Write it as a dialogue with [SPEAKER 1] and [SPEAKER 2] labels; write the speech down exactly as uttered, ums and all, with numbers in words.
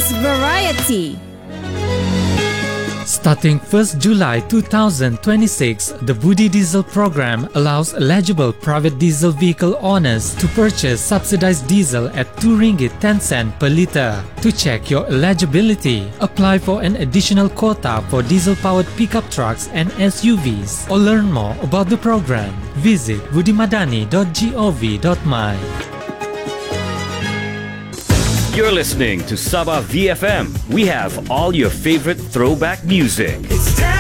[SPEAKER 1] News Variety.
[SPEAKER 2] Starting first July two thousand twenty-six, the Budi Diesel program allows eligible private diesel vehicle owners to purchase subsidized diesel at two ringgit ten cents per litre. To check your eligibility, apply for an additional quota for diesel-powered pickup trucks and S U Vs, or learn more about the program. Visit budimadani dot gov dot my.
[SPEAKER 3] You're listening to Sabah V F M. We have all your favorite throwback music.
[SPEAKER 4] It's